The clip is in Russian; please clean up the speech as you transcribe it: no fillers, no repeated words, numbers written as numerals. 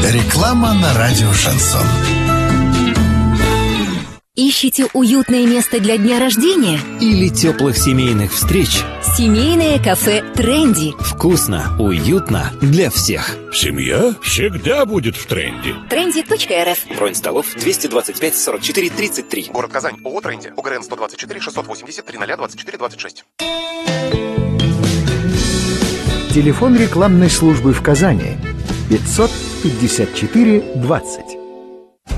Реклама на радио «Шансон». Ищете уютное место для дня рождения? Или теплых семейных встреч? Семейное кафе «Тренди». Вкусно, уютно для всех. Семья всегда будет в тренде. Trendy.rf. Бронь столов 225 44 33. Город Казань. ООО «Тренди». УГРН 124 680 3024 26. Телефон рекламной службы в Казани 554 20.